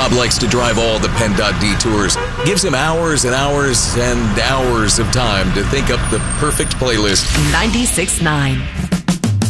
Bob likes to drive all the PennDOT detours. Gives him hours and hours and hours of time to think up the perfect playlist. 96.9.